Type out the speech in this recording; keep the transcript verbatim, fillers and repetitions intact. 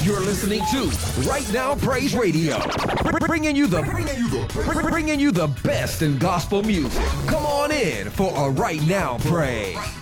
You're listening to Right Now Praise Radio, bringing you the bringing you the best in gospel music. Come on in for a Right Now Praise.